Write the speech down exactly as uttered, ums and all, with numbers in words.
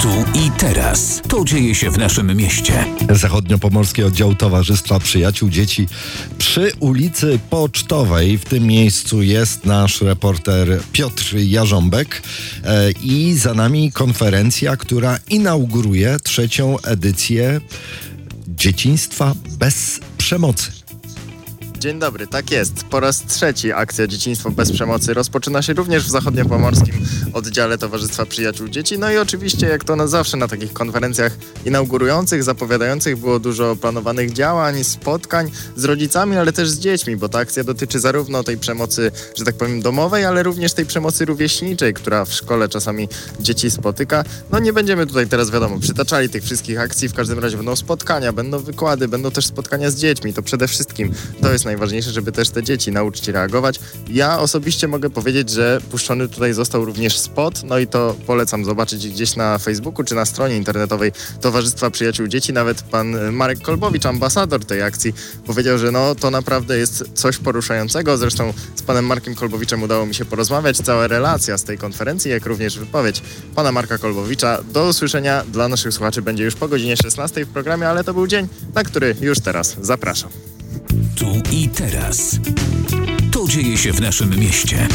Tu i teraz. To dzieje się w naszym mieście. Zachodniopomorski Oddział Towarzystwa Przyjaciół Dzieci przy ulicy Pocztowej. W tym miejscu jest nasz reporter Piotr Jarząbek e, i za nami konferencja, która inauguruje trzecią edycję Dzieciństwa bez przemocy. Dzień dobry, tak jest. Po raz trzeci akcja Dzieciństwo bez przemocy rozpoczyna się również w Zachodniopomorskim Oddziale Towarzystwa Przyjaciół Dzieci. No i oczywiście, jak to na zawsze na takich konferencjach inaugurujących, zapowiadających, było dużo planowanych działań, spotkań z rodzicami, ale też z dziećmi, bo ta akcja dotyczy zarówno tej przemocy, że tak powiem, domowej, ale również tej przemocy rówieśniczej, która w szkole czasami dzieci spotyka. No nie będziemy tutaj teraz, wiadomo, przytaczali tych wszystkich akcji, w każdym razie będą spotkania, będą wykłady, będą też spotkania z dziećmi. To przede wszystkim to jest najważniejsze, żeby też te dzieci nauczyć reagować. Ja osobiście mogę powiedzieć, że puszczony tutaj został również spot, no i to polecam zobaczyć gdzieś na Facebooku czy na stronie internetowej Towarzystwa Przyjaciół Dzieci. Nawet pan Marek Kolbowicz, ambasador tej akcji, powiedział, że no to naprawdę jest coś poruszającego. Zresztą z panem Markiem Kolbowiczem udało mi się porozmawiać. Cała relacja z tej konferencji, jak również wypowiedź pana Marka Kolbowicza. Do usłyszenia dla naszych słuchaczy będzie już po godzinie szesnastej w programie, ale to był dzień, na który już teraz zapraszam. Tu i teraz. To dzieje się w naszym mieście.